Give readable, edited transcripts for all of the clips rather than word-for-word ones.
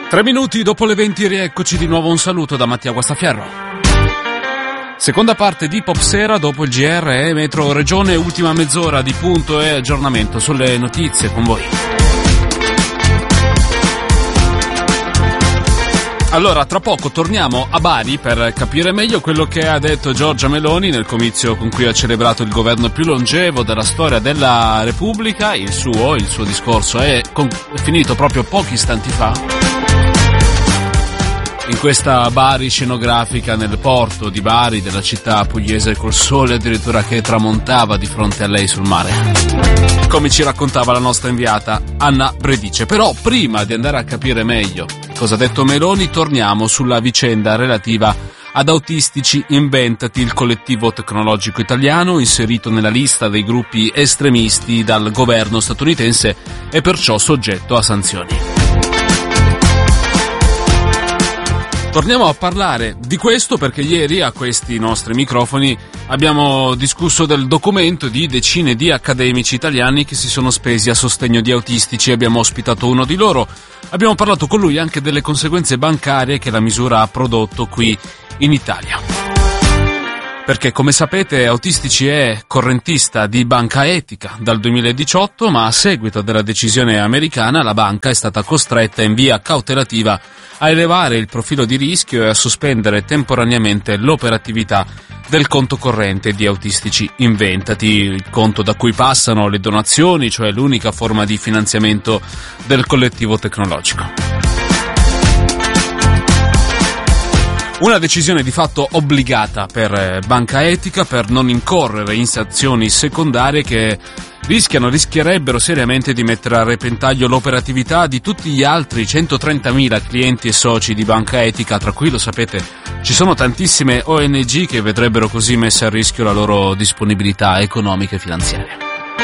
3 minuti dopo le 20 rieccoci di nuovo, un saluto da Mattia Guastaferro. Seconda parte di Pop Sera dopo il GR e Metro Regione, ultima mezz'ora di punto e aggiornamento sulle notizie con voi. Allora, tra poco torniamo a Bari per capire meglio quello che ha detto Giorgia Meloni nel comizio con cui ha celebrato il governo più longevo della storia della Repubblica. Il suo discorso è finito proprio pochi istanti fa, in questa Bari scenografica nel porto di Bari, della città pugliese, col sole addirittura che tramontava di fronte a lei sul mare, come ci raccontava la nostra inviata Anna Bredice. Però prima di andare a capire meglio cosa ha detto Meloni, torniamo sulla vicenda relativa ad Autistici Inventati, il collettivo tecnologico italiano inserito nella lista dei gruppi estremisti dal governo statunitense e perciò soggetto a sanzioni. Torniamo a parlare di questo perché ieri a questi nostri microfoni abbiamo discusso del documento di decine di accademici italiani che si sono spesi a sostegno di autistici. Abbiamo ospitato uno di loro, abbiamo parlato con lui anche delle conseguenze bancarie che la misura ha prodotto qui in Italia. Perché, come sapete, Autistici è correntista di Banca Etica dal 2018, ma a seguito della decisione americana la banca è stata costretta in via cautelativa a elevare il profilo di rischio e a sospendere temporaneamente l'operatività del conto corrente di Autistici Inventati, il conto da cui passano le donazioni, cioè l'unica forma di finanziamento del collettivo tecnologico. Una decisione di fatto obbligata per Banca Etica per non incorrere in sanzioni secondarie che rischierebbero seriamente di mettere a repentaglio l'operatività di tutti gli altri 130.000 clienti e soci di Banca Etica, tra cui, lo sapete, ci sono tantissime ONG che vedrebbero così messa a rischio la loro disponibilità economica e finanziaria.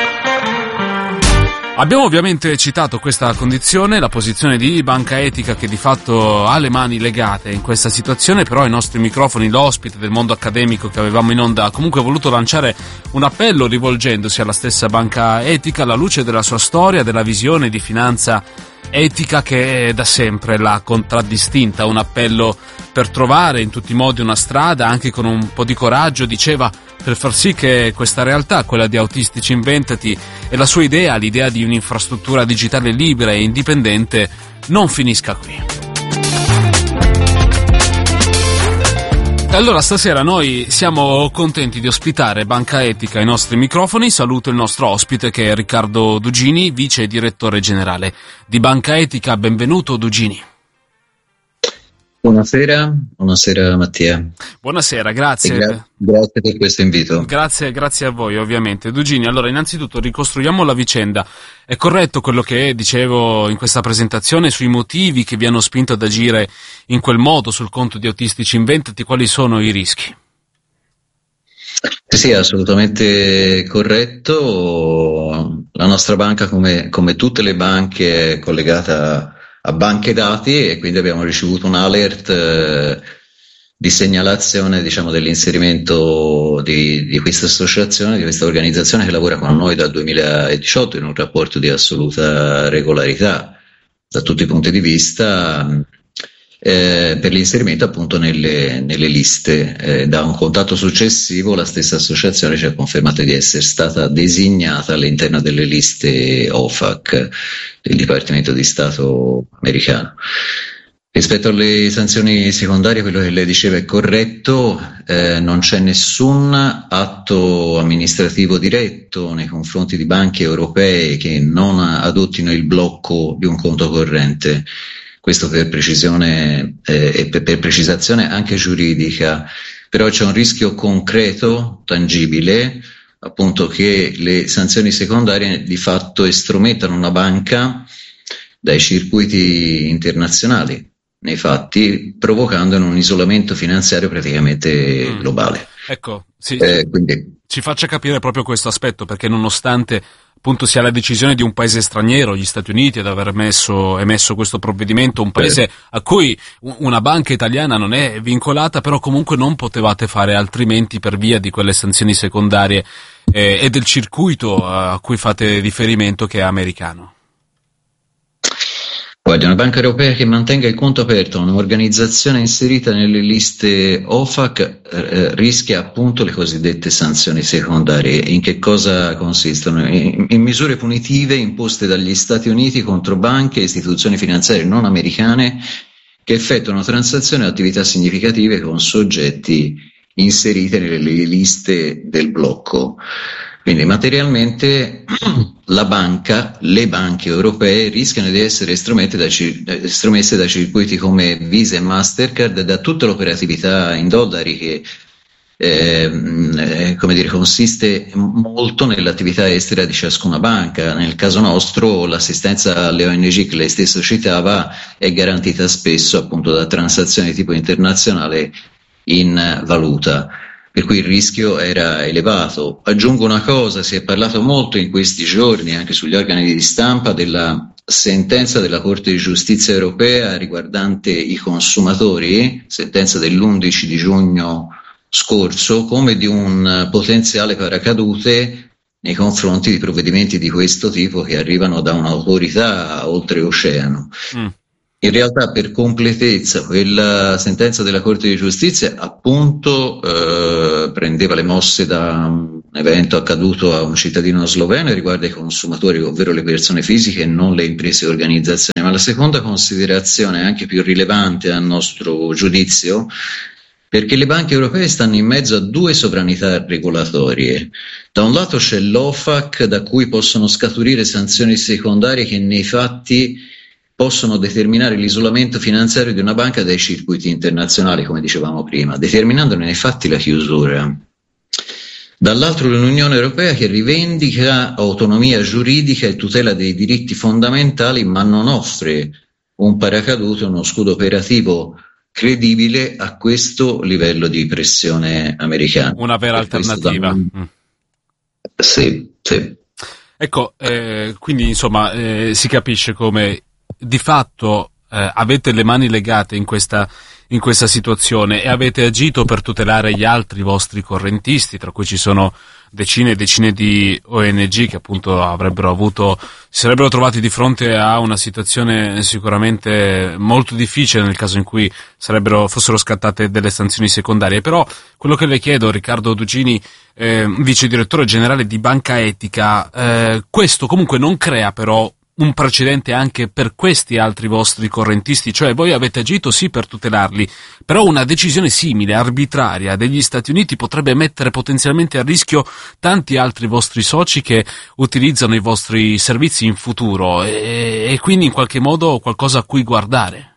Abbiamo ovviamente citato questa condizione, la posizione di Banca Etica che di fatto ha le mani legate in questa situazione, però ai nostri microfoni l'ospite del mondo accademico che avevamo in onda ha comunque voluto lanciare un appello rivolgendosi alla stessa Banca Etica alla luce della sua storia, della visione di finanza etica che da sempre l'ha contraddistinta, un appello per trovare in tutti i modi una strada, anche con un po' di coraggio, diceva, per far sì che questa realtà, quella di Autistici Inventati, e la sua idea, l'idea di un'infrastruttura digitale libera e indipendente, non finisca qui. E allora stasera noi siamo contenti di ospitare Banca Etica ai nostri microfoni. Saluto il nostro ospite che è Riccardo Dugini, vice direttore generale di Banca Etica. Benvenuto Dugini. Buonasera Mattia. Buonasera, grazie. Grazie per questo invito. Grazie a voi ovviamente. Dugini, allora innanzitutto ricostruiamo la vicenda. È corretto quello che dicevo in questa presentazione sui motivi che vi hanno spinto ad agire in quel modo sul conto di Autistici Inventati? Quali sono i rischi? Sì, assolutamente corretto. La nostra banca, come tutte le banche, è collegata a banche dati e quindi abbiamo ricevuto un alert di segnalazione, diciamo, dell'inserimento di questa associazione, di questa organizzazione che lavora con noi dal 2018 in un rapporto di assoluta regolarità da tutti i punti di vista, per l'inserimento appunto nelle liste. Da un contatto successivo la stessa associazione ci ha confermato di essere stata designata all'interno delle liste OFAC del Dipartimento di Stato americano. Rispetto alle sanzioni secondarie, quello che lei diceva è corretto, non c'è nessun atto amministrativo diretto nei confronti di banche europee che non adottino il blocco di un conto corrente. Questo per precisione e per precisazione anche giuridica, però c'è un rischio concreto, tangibile, appunto, che le sanzioni secondarie di fatto estromettano una banca dai circuiti internazionali, nei fatti, provocando un isolamento finanziario praticamente globale. Ecco, sì, quindi ci faccia capire proprio questo aspetto, perché nonostante appunto sia la decisione di un paese straniero, gli Stati Uniti, ad aver emesso questo provvedimento, un paese a cui una banca italiana non è vincolata, però comunque non potevate fare altrimenti per via di quelle sanzioni secondarie e del circuito a cui fate riferimento, che è americano. Guardi, una banca europea che mantenga il conto aperto a un'organizzazione inserita nelle liste OFAC rischia appunto le cosiddette sanzioni secondarie. In che cosa consistono? In misure punitive imposte dagli Stati Uniti contro banche e istituzioni finanziarie non americane che effettuano transazioni o attività significative con soggetti inseriti nelle liste del blocco. Quindi materialmente le banche europee rischiano di essere estromesse da circuiti come Visa e Mastercard e da tutta l'operatività in dollari che consiste molto nell'attività estera di ciascuna banca. Nel caso nostro l'assistenza alle ONG che lei stesso citava è garantita spesso appunto da transazioni di tipo internazionale in valuta, per cui il rischio era elevato. Aggiungo una cosa: si è parlato molto in questi giorni anche sugli organi di stampa della sentenza della Corte di Giustizia europea riguardante i consumatori, sentenza dell'11 di giugno scorso, come di un potenziale paracadute nei confronti di provvedimenti di questo tipo che arrivano da un'autorità oltreoceano. In realtà, per completezza, quella sentenza della Corte di Giustizia appunto prendeva le mosse da un evento accaduto a un cittadino sloveno e riguarda i consumatori, ovvero le persone fisiche e non le imprese e organizzazioni. Ma la seconda considerazione, anche più rilevante a nostro giudizio, perché le banche europee stanno in mezzo a due sovranità regolatorie. Da un lato c'è l'OFAC, da cui possono scaturire sanzioni secondarie che nei fatti possono determinare l'isolamento finanziario di una banca dai circuiti internazionali, come dicevamo prima, determinandone nei fatti la chiusura. Dall'altro l'Unione Europea, che rivendica autonomia giuridica e tutela dei diritti fondamentali, ma non offre un paracadute, uno scudo operativo credibile a questo livello di pressione americana. Una vera alternativa. Sì. Ecco, quindi insomma si capisce come di fatto avete le mani legate in questa situazione e avete agito per tutelare gli altri vostri correntisti, tra cui ci sono decine e decine di ONG che appunto si sarebbero trovati di fronte a una situazione sicuramente molto difficile nel caso in cui fossero scattate delle sanzioni secondarie. Però quello che le chiedo, Riccardo Dugini, vice direttore generale di Banca Etica, questo comunque non crea però un precedente anche per questi altri vostri correntisti? Cioè voi avete agito sì per tutelarli, però una decisione simile, arbitraria, degli Stati Uniti potrebbe mettere potenzialmente a rischio tanti altri vostri soci che utilizzano i vostri servizi in futuro e quindi in qualche modo qualcosa a cui guardare.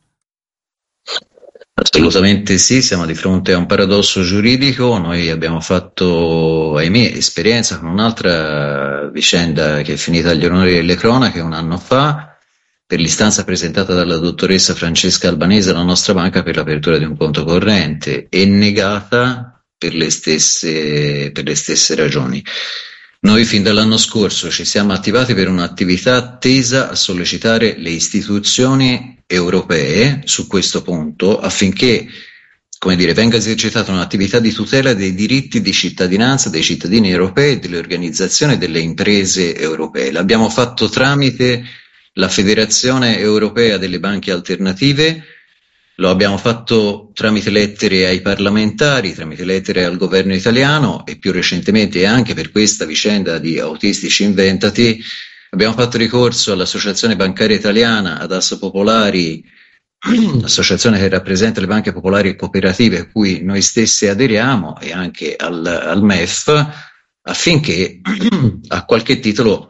Assolutamente sì, siamo di fronte a un paradosso giuridico. Noi abbiamo fatto, ahimè, esperienza con un'altra vicenda che è finita agli onori delle cronache un anno fa, per l'istanza presentata dalla dottoressa Francesca Albanese alla nostra banca per l'apertura di un conto corrente e negata per le stesse ragioni. Noi fin dall'anno scorso ci siamo attivati per un'attività tesa a sollecitare le istituzioni europee su questo punto affinché, venga esercitata un'attività di tutela dei diritti di cittadinanza dei cittadini europei, delle organizzazioni e delle imprese europee. L'abbiamo fatto tramite la Federazione Europea delle Banche Alternative, lo abbiamo fatto tramite lettere ai parlamentari, tramite lettere al governo italiano e più recentemente anche per questa vicenda di autistici inventati abbiamo fatto ricorso all'Associazione Bancaria Italiana, ad Asso Popolari, associazione che rappresenta le banche popolari e cooperative a cui noi stessi aderiamo, e anche al MEF, affinché a qualche titolo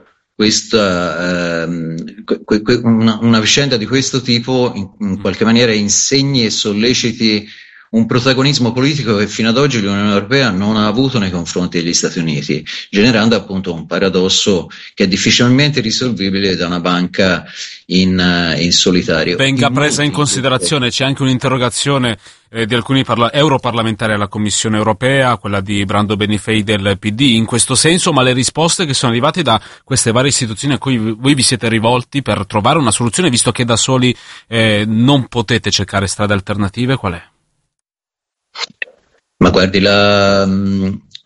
una vicenda di questo tipo in qualche maniera insegni e solleciti un protagonismo politico che fino ad oggi l'Unione Europea non ha avuto nei confronti degli Stati Uniti, generando appunto un paradosso che è difficilmente risolvibile da una banca in solitario. Venga presa in considerazione, c'è anche un'interrogazione di alcuni europarlamentari alla Commissione Europea, quella di Brando Benifei del PD, in questo senso, ma le risposte che sono arrivate da queste varie istituzioni a cui voi vi siete rivolti per trovare una soluzione, visto che da soli non potete cercare strade alternative, qual è? Ma guardi,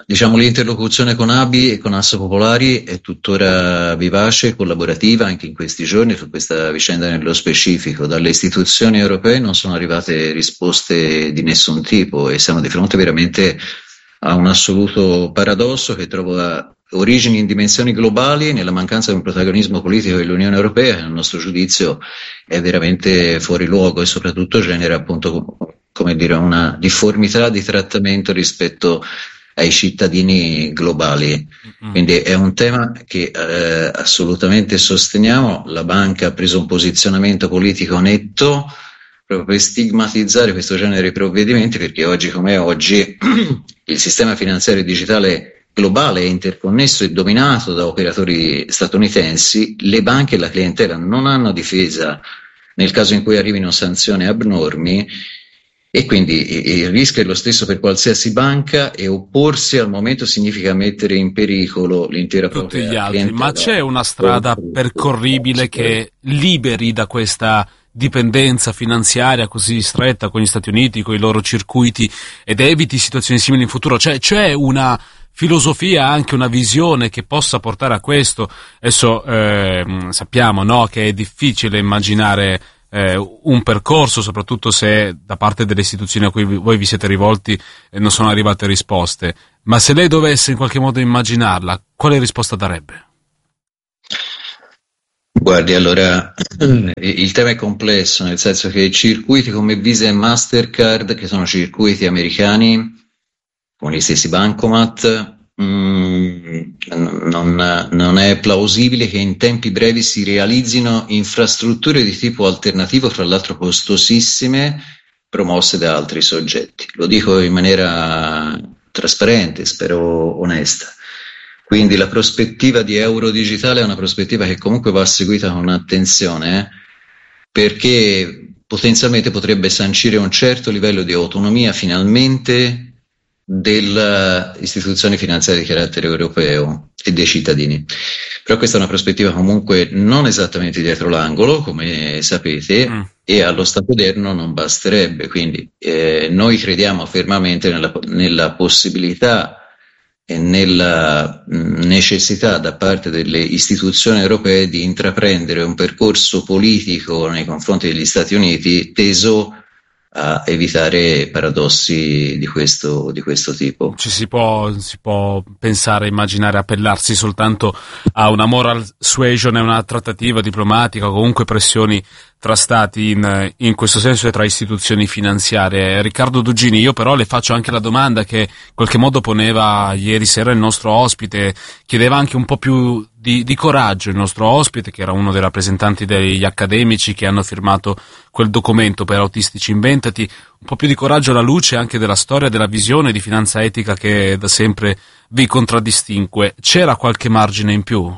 diciamo, l'interlocuzione con ABI e con Asse Popolari è tuttora vivace e collaborativa anche in questi giorni su questa vicenda nello specifico. Dalle istituzioni europee non sono arrivate risposte di nessun tipo e siamo di fronte veramente a un assoluto paradosso che trova origini in dimensioni globali nella mancanza di un protagonismo politico dell'Unione Europea, che nel nostro giudizio è veramente fuori luogo e soprattutto genera appunto, come dire, una difformità di trattamento rispetto ai cittadini globali. Quindi è un tema che assolutamente sosteniamo. La banca ha preso un posizionamento politico netto proprio per stigmatizzare questo genere di provvedimenti, perché oggi come oggi il sistema finanziario digitale globale è interconnesso e dominato da operatori statunitensi. Le banche e la clientela non hanno difesa nel caso in cui arrivino sanzioni abnormi, e quindi il rischio è lo stesso per qualsiasi banca, e opporsi al momento significa mettere in pericolo l'intera tutti propria gli altri. clientela. Ma c'è una strada percorribile che liberi da questa dipendenza finanziaria così stretta con gli Stati Uniti, con i loro circuiti, ed eviti situazioni simili in futuro? C'è una filosofia, anche una visione che possa portare a questo? Adesso sappiamo, no, che è difficile immaginare un percorso, soprattutto se da parte delle istituzioni a cui voi vi siete rivolti non sono arrivate risposte, ma se lei dovesse in qualche modo immaginarla, quale risposta darebbe? Guardi, allora il tema è complesso, nel senso che circuiti come Visa e Mastercard, che sono circuiti americani con gli stessi bancomat, non è plausibile che in tempi brevi si realizzino infrastrutture di tipo alternativo, fra l'altro costosissime, promosse da altri soggetti. Lo dico in maniera trasparente, spero onesta. Quindi la prospettiva di euro digitale è una prospettiva che comunque va seguita con attenzione, perché potenzialmente potrebbe sancire un certo livello di autonomia finalmente delle istituzioni finanziarie di carattere europeo e dei cittadini. Però questa è una prospettiva comunque non esattamente dietro l'angolo, come sapete, e allo stato odierno non basterebbe. Quindi noi crediamo fermamente nella possibilità e nella necessità da parte delle istituzioni europee di intraprendere un percorso politico nei confronti degli Stati Uniti teso a evitare paradossi di questo tipo. Si può pensare, immaginare, appellarsi soltanto a una moral suasion e una trattativa diplomatica, o comunque pressioni tra stati in questo senso e tra istituzioni finanziarie. Riccardo Duggini, io però le faccio anche la domanda che in qualche modo poneva ieri sera il nostro ospite, chiedeva anche un po' più di coraggio il nostro ospite, che era uno dei rappresentanti degli accademici che hanno firmato quel documento per Autistici Inventati, un po' più di coraggio alla luce anche della storia, della visione di finanza etica che da sempre vi contraddistingue. C'era qualche margine in più?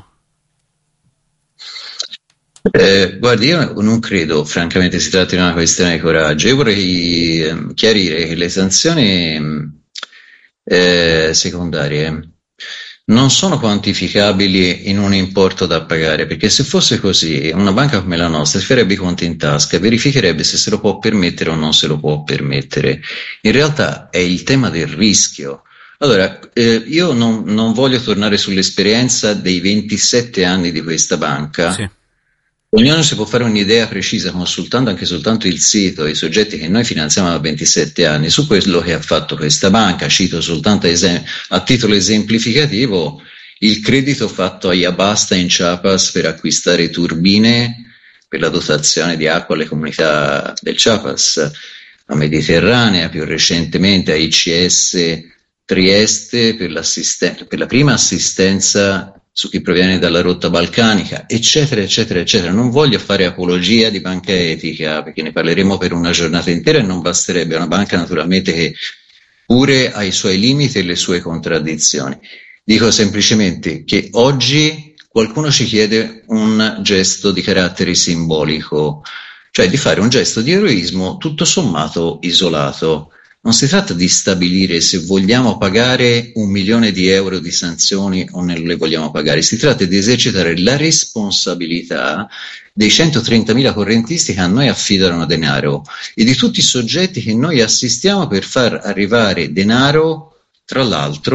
Guardi, io non credo francamente si tratti di una questione di coraggio. Io vorrei chiarire che le sanzioni secondarie non sono quantificabili in un importo da pagare, perché se fosse così una banca come la nostra si farebbe i conti in tasca e verificherebbe se lo può permettere o non se lo può permettere. In realtà è il tema del rischio. Allora, io non voglio tornare sull'esperienza dei 27 anni di questa banca. Sì. Ognuno si può fare un'idea precisa consultando anche soltanto il sito e i soggetti che noi finanziamo da 27 anni su quello che ha fatto questa banca. Cito soltanto a titolo esemplificativo il credito fatto a Yabasta in Chiapas per acquistare turbine per la dotazione di acqua alle comunità del Chiapas, a Mediterranea, più recentemente a ICS Trieste per la prima assistenza su chi proviene dalla rotta balcanica, eccetera, eccetera, eccetera. Non voglio fare apologia di banca etica, perché ne parleremo per una giornata intera e non basterebbe. È una banca naturalmente che pure ha i suoi limiti e le sue contraddizioni. Dico semplicemente che oggi qualcuno ci chiede un gesto di carattere simbolico, cioè di fare un gesto di eroismo tutto sommato isolato. Non si tratta di stabilire se vogliamo pagare 1 milione di euro di sanzioni o non le vogliamo pagare, si tratta di esercitare la responsabilità dei 130.000 correntisti che a noi affidano denaro e di tutti i soggetti che noi assistiamo per far arrivare denaro, tra l'altro,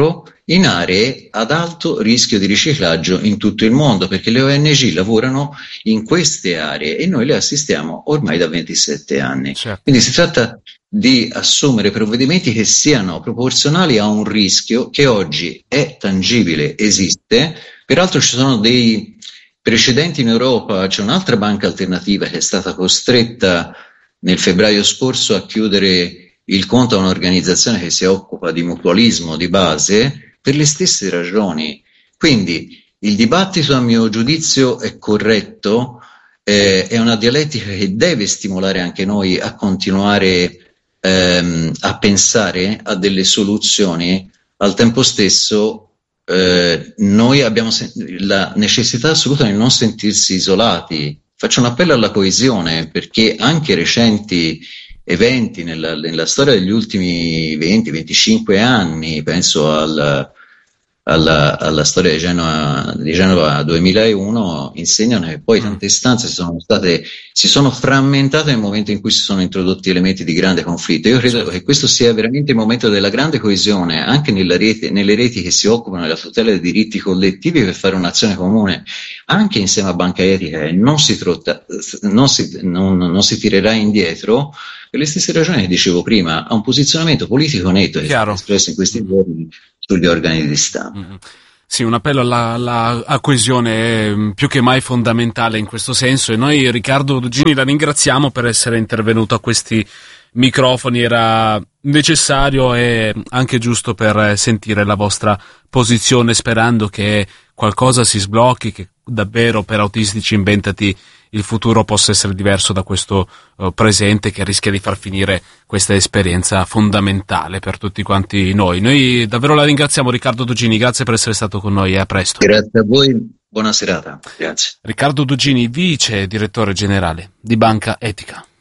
in aree ad alto rischio di riciclaggio in tutto il mondo, perché le ONG lavorano in queste aree e noi le assistiamo ormai da 27 anni. Certo. Quindi si tratta di assumere provvedimenti che siano proporzionali a un rischio che oggi è tangibile, esiste. Peraltro ci sono dei precedenti in Europa, c'è un'altra banca alternativa che è stata costretta nel febbraio scorso a chiudere il conto a un'organizzazione che si occupa di mutualismo di base per le stesse ragioni. Quindi il dibattito, a mio giudizio, è corretto, è una dialettica che deve stimolare anche noi a continuare a pensare a delle soluzioni. Al tempo stesso noi abbiamo la necessità assoluta di non sentirsi isolati. Faccio un appello alla coesione, perché anche recenti eventi nella storia degli ultimi 20-25 anni, penso alla storia di Genova 2001, insegnano che poi tante istanze si sono frammentate nel momento in cui si sono introdotti elementi di grande conflitto. Io credo che questo sia veramente il momento della grande coesione, anche nelle reti che si occupano della tutela dei diritti collettivi, per fare un'azione comune, anche insieme a Banca Etica, e non si tirerà indietro, per le stesse ragioni che dicevo prima, a un posizionamento politico netto che è stato espresso in questi giorni sugli organi di stampa. Sì, un appello alla coesione è più che mai fondamentale in questo senso, e noi, Riccardo Dugini, la ringraziamo per essere intervenuto a questi microfoni. Era necessario e anche giusto per sentire la vostra posizione, sperando che qualcosa si sblocchi, che davvero per Autistici Inventati il futuro possa essere diverso da questo presente, che rischia di far finire questa esperienza fondamentale per tutti quanti noi. Noi davvero la ringraziamo, Riccardo Dugini, grazie per essere stato con noi e a presto. Grazie a voi, buona serata. Grazie. Riccardo Dugini, vice direttore generale di Banca Etica.